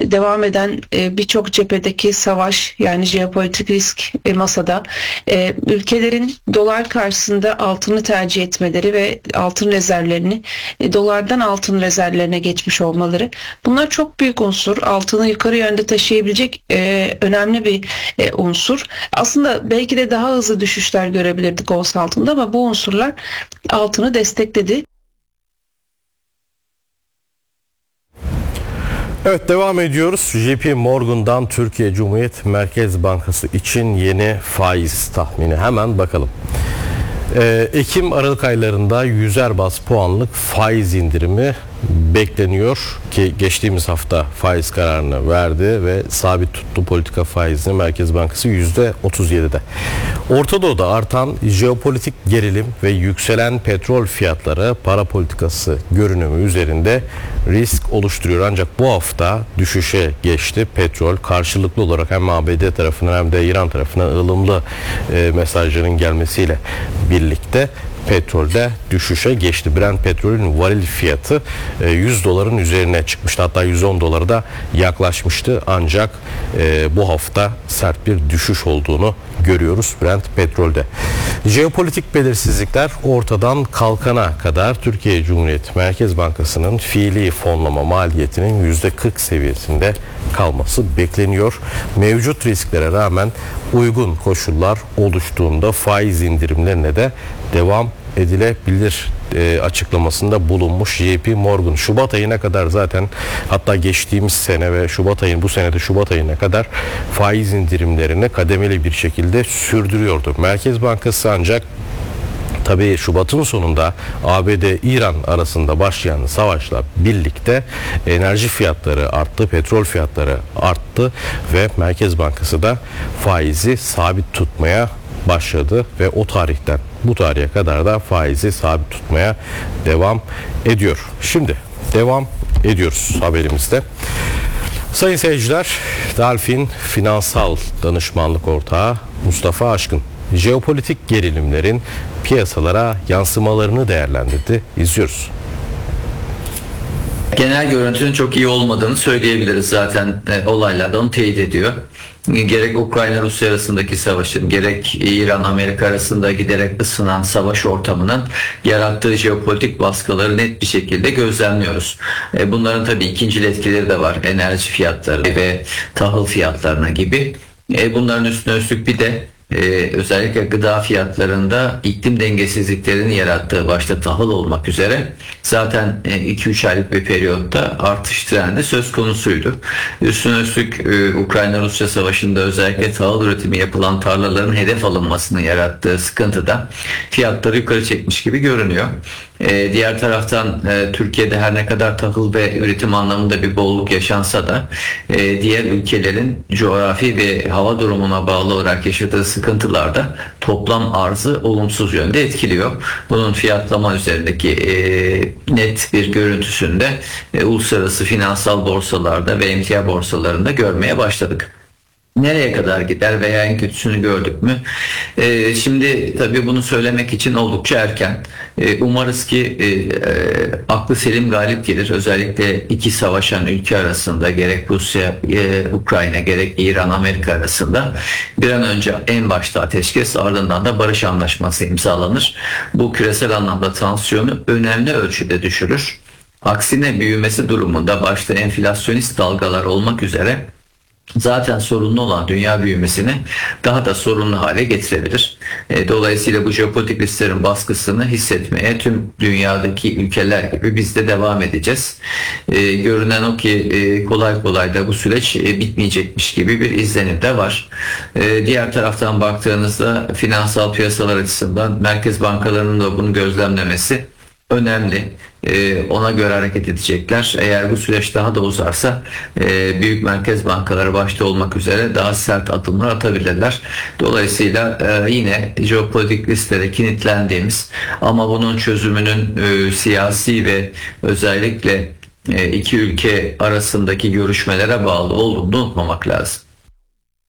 devam eden birçok cephedeki savaş, yani jeopolitik risk masada. Ülkelerin dolar karşısında altını tercih etmeleri ve altın rezervlerini dolardan altın rezervlerine geçmiş olmaları, bunlar çok büyük unsur. Altını yukarı yönde taşıyabilecek önemli bir unsur. Aslında belki de daha hızlı düşüşler görebilirdik ons altında, ama bu unsurlar altını destekledi. Evet, devam ediyoruz. JP Morgan'dan Türkiye Cumhuriyet Merkez Bankası için yeni faiz tahmini. Hemen bakalım. Ekim-Aralık aylarında 100'er baz puanlık faiz indirimi bekleniyor ki geçtiğimiz hafta faiz kararını verdi ve sabit tuttu politika faizini Merkez Bankası %37'de. Orta Doğu'da artan jeopolitik gerilim ve yükselen petrol fiyatları para politikası görünümü üzerinde risk oluşturuyor. Ancak bu hafta düşüşe geçti. Petrol karşılıklı olarak hem ABD tarafından hem de İran tarafından ılımlı mesajların gelmesiyle birlikte petrolde düşüşe geçti. Brent petrolün varil fiyatı 100 doların üzerine çıkmıştı. Hatta 110 dolara da yaklaşmıştı. Ancak bu hafta sert bir düşüş olduğunu görüyoruz Brent petrolde. Jeopolitik belirsizlikler ortadan kalkana kadar Türkiye Cumhuriyet Merkez Bankası'nın fiili fonlama maliyetinin %40 seviyesinde kalması bekleniyor. Mevcut risklere rağmen uygun koşullar oluştuğunda faiz indirimlerine de devam edilebilir açıklamasında bulunmuş JP Morgan. Şubat ayına kadar zaten, hatta geçtiğimiz sene ve bu senede Şubat ayına kadar faiz indirimlerini kademeli bir şekilde sürdürüyordu Merkez Bankası. Ancak tabii Şubat'ın sonunda ABD-İran arasında başlayan savaşla birlikte enerji fiyatları arttı, petrol fiyatları arttı ve Merkez Bankası da faizi sabit tutmaya başladı ve o tarihten bu tarihe kadar da faizi sabit tutmaya devam ediyor. Şimdi devam ediyoruz haberimizde. Sayın seyirciler, Delfin Finansal Danışmanlık Ortağı Mustafa Aşkın jeopolitik gerilimlerin piyasalara yansımalarını değerlendirdi. İzliyoruz. Genel görüntünün çok iyi olmadığını söyleyebiliriz. Zaten olaylar da onu teyit ediyor. Gerek Ukrayna-Rusya arasındaki savaşın, gerek İran-Amerika arasında giderek ısınan savaş ortamının yarattığı jeopolitik baskıları net bir şekilde gözlemliyoruz. Bunların tabii ikincil etkileri de var. Enerji fiyatları ve tahıl fiyatlarına gibi. Bunların üstüne üstlük bir de özellikle gıda fiyatlarında iklim dengesizliklerinin yarattığı, başta tahıl olmak üzere, zaten 2-3 aylık bir periyotta artış trendi söz konusuydu. Üstüne üstlük Ukrayna-Rusya savaşında özellikle tahıl üretimi yapılan tarlaların hedef alınmasının yarattığı sıkıntı da fiyatları yukarı çekmiş gibi görünüyor. Diğer taraftan Türkiye'de her ne kadar tahıl ve üretim anlamında bir bolluk yaşansa da diğer ülkelerin coğrafi ve hava durumuna bağlı olarak yaşadığı sıkıntılar da toplam arzı olumsuz yönde etkiliyor. Bunun fiyatlama üzerindeki net bir görüntüsünde uluslararası finansal borsalarda ve emtia borsalarında görmeye başladık. Nereye kadar gider veya en kötüsünü gördük mü? Şimdi tabii bunu söylemek için oldukça erken. Umarız ki aklı selim galip gelir. Özellikle iki savaşan ülke arasında, gerek Rusya, Ukrayna, gerek İran, Amerika arasında bir an önce en başta ateşkes, ardından da barış anlaşması imzalanır. Bu küresel anlamda tansiyonu önemli ölçüde düşürür. Aksine büyümesi durumunda başta enflasyonist dalgalar olmak üzere zaten sorunlu olan dünya büyümesini daha da sorunlu hale getirebilir. Dolayısıyla bu jeopolitik risklerin baskısını hissetmeye tüm dünyadaki ülkeler gibi biz de devam edeceğiz. Görünen o ki kolay kolay da bu süreç bitmeyecekmiş gibi bir izlenim de var. Diğer taraftan baktığınızda finansal piyasalar açısından merkez bankalarının da bunu gözlemlemesi önemli. Ona göre hareket edecekler. Eğer bu süreç daha da uzarsa büyük merkez bankaları başta olmak üzere daha sert adımlar atabilirler. Dolayısıyla yine jeopolitik listede kilitlendiğimiz ama bunun çözümünün siyasi ve özellikle iki ülke arasındaki görüşmelere bağlı olduğunu unutmamak lazım.